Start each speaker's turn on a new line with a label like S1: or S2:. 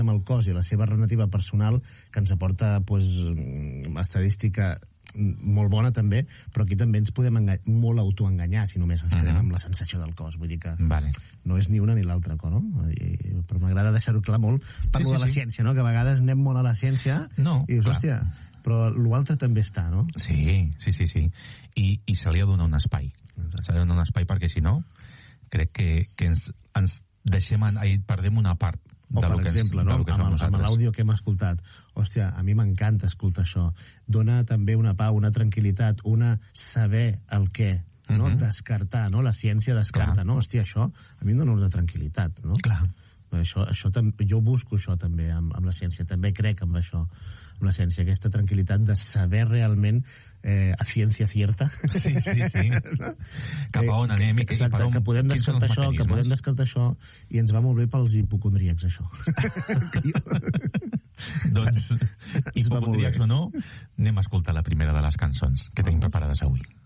S1: amb el cos i la seva narrativa personal, que ens aporta estadística molt bona també, però aquí també ens podem molt autoenganyar si només ens quedem amb la sensació del cos, vull dir que no és ni una ni l'altra, no? Però m'agrada deixar-ho clar molt, parlo de la ciència, no? Que a vegades anem molt a la ciència i dius, hòstia, però l'altre també està, no?
S2: Sí, i se li ha de donar un espai, perquè si no crec que ens deixem, perdem una part
S1: o per exemple, amb l'àudio que hem escoltat, hòstia, a mi m'encanta escoltar això, dona també una pau, una tranquil·litat, saber el què, no? Descartar, no? La ciència descarta, no? Hòstia, això a mi em dona una tranquil·litat, no?
S2: Clar.
S1: Això, jo busco això també amb la ciència, també crec en això, amb la ciència, aquesta tranquil·litat de saber realment a ciència cierta
S2: cap a on anem i
S1: que podem descartar això i ens va molt bé pels hipocondríacs, això.
S2: Doncs hipocondríacs o no, anem a escoltar la primera de les cançons que tenim preparades avui.